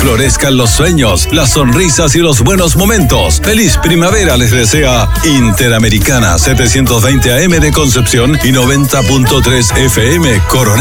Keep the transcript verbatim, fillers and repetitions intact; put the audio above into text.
florezcan los sueños, las sonrisas y los buenos momentos. Feliz primavera les desea Interamericana, setecientos veinte A M de Concepción y noventa punto tres F M Coronel.